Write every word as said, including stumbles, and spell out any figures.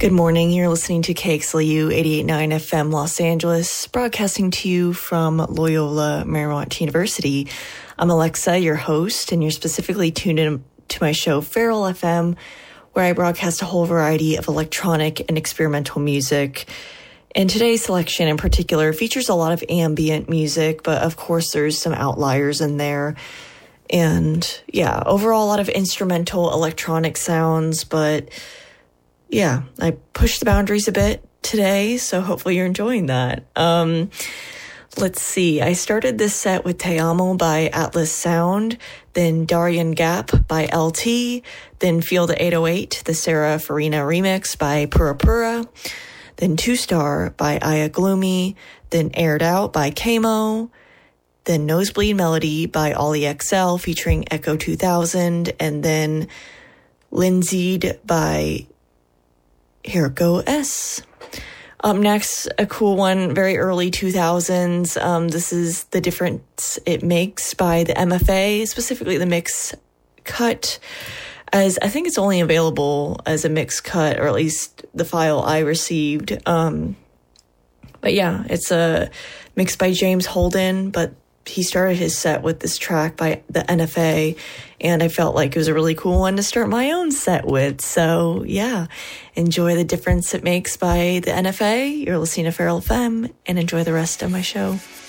Good morning. You're listening to K X L U eighty-eight point nine F M Los Angeles, broadcasting to you from Loyola Marymount University. I'm Alexa, your host, and you're specifically tuned in to my show Feral F M, where I broadcast a whole variety of electronic and experimental music. And today's selection in particular features a lot of ambient music, but of course there's some outliers in there. And yeah, overall a lot of instrumental electronic sounds, but yeah, I pushed the boundaries a bit today, so hopefully you're enjoying that. Um, let's see. I started this set with Te Amo by Atlas Sound, then Darien Gap by L T, then Feel the eight oh eight, the Sarah Farina remix by Pura Pura, then Two Star by Aya Gloomy, then Aired Out by Kamo, then Nosebleed Melody by Ollie X L featuring Echo two thousand, and then Lindsayed by Hiroko S. Up next, a cool one, very early two thousands. Um, this is The Difference It Makes by the M F A, specifically the mix cut, as I think it's only available as a mix cut, or at least the file I received. Um, but yeah, it's a mix by James Holden, but he started his set with this track by the N F A, and I felt like it was a really cool one to start my own set with. So yeah, enjoy The Difference It Makes by the N F A. You're listening to Feral F M, and enjoy the rest of my show.